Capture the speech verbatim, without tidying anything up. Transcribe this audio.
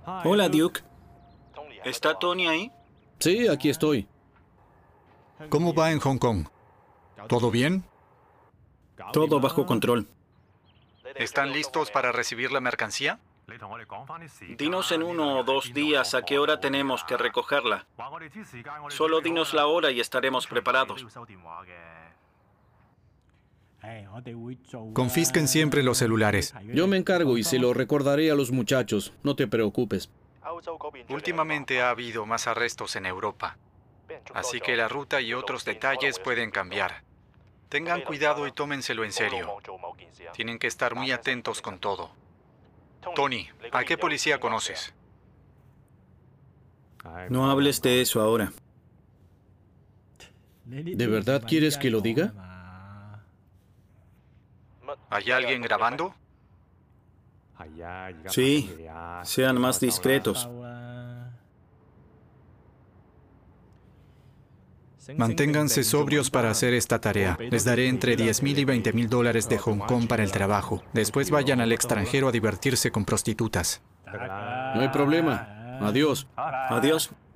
Hola, Duke. ¿Está Tony ahí? Sí, aquí estoy. ¿Cómo va en Hong Kong? ¿Todo bien? Todo bajo control. ¿Están listos para recibir la mercancía? Dinos en uno o dos días a qué hora tenemos que recogerla. Solo dinos la hora y estaremos preparados. Confisquen siempre los celulares. Yo me encargo y se lo recordaré a los muchachos. No te preocupes. Últimamente ha habido más arrestos en Europa, así que la ruta y otros detalles pueden cambiar. Tengan cuidado y tómenselo en serio. Tienen que estar muy atentos con todo. Tony, ¿a qué policía conoces? No hables de eso ahora. ¿De verdad quieres que lo diga? ¿Hay alguien grabando? Sí, sean más discretos. Manténganse sobrios para hacer esta tarea. Les daré entre diez mil y veinte mil dólares de Hong Kong para el trabajo. Después vayan al extranjero a divertirse con prostitutas. No hay problema. Adiós. Adiós.